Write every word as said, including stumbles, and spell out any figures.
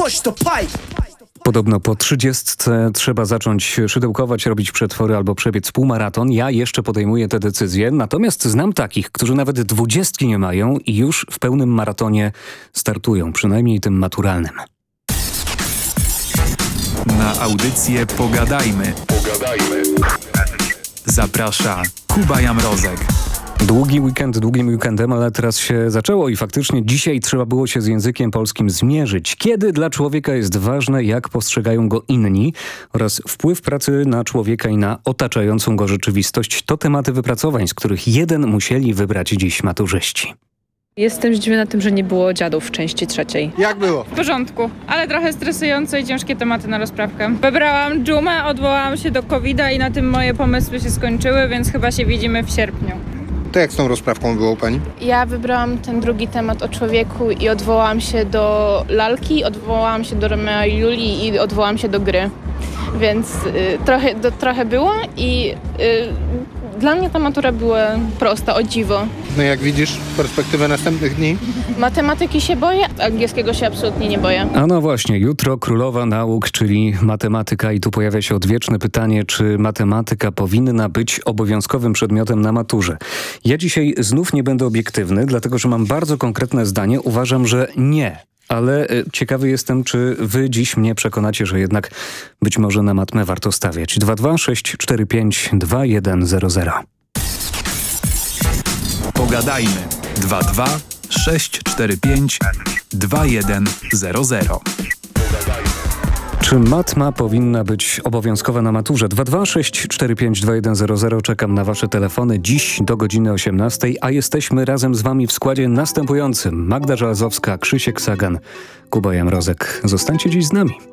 push the pipe. Podobno po trzydziestce trzeba zacząć szydełkować, robić przetwory albo przebiec półmaraton. Ja jeszcze podejmuję te decyzje, natomiast znam takich, którzy nawet dwudziestki nie mają i już w pełnym maratonie startują, przynajmniej tym maturalnym. Na audycję Pogadajmy. Pogadajmy. Zaprasza Kuba Jamrozek. Długi weekend długim weekendem, ale teraz się zaczęło i faktycznie dzisiaj trzeba było się z językiem polskim zmierzyć. Kiedy dla człowieka jest ważne, jak postrzegają go inni oraz wpływ pracy na człowieka i na otaczającą go rzeczywistość, to tematy wypracowań, z których jeden musieli wybrać dziś maturzyści. Jestem zdziwiona tym, że nie było dziadów w części trzeciej. Jak było? W porządku, ale trochę stresujące i ciężkie tematy na rozprawkę. Wybrałam dżumę, odwołałam się do kowida i na tym moje pomysły się skończyły, więc chyba się widzimy w sierpniu. To jak z tą rozprawką było u pani? Ja wybrałam ten drugi temat o człowieku i odwołałam się do lalki, odwołałam się do Romea i Julii i odwołałam się do gry. Więc y, trochę, do, trochę było i y, dla mnie ta matura była prosta, o dziwo. No jak widzisz perspektywę następnych dni? Matematyki się boję, angielskiego się absolutnie nie boję. A no właśnie, jutro królowa nauk, czyli matematyka i tu pojawia się odwieczne pytanie, czy matematyka powinna być obowiązkowym przedmiotem na maturze. Ja dzisiaj znów nie będę obiektywny, dlatego że mam bardzo konkretne zdanie. Uważam, że nie. Ale y, ciekawy jestem, czy wy dziś mnie przekonacie, że jednak być może na matmę warto stawiać. dwa dwa sześć cztery pięć dwa jeden zero zero. Pogadajmy. dwa dwa sześć cztery pięć dwa jeden zero zero. Czy matma powinna być obowiązkowa na maturze? dwa dwa sześć cztery pięć dwa jeden zero zero. Czekam na wasze telefony dziś do godziny osiemnastej, a jesteśmy razem z wami w składzie następującym. Magda Żelazowska, Krzysiek Sagan, Kuba Jamrozek. Zostańcie dziś z nami.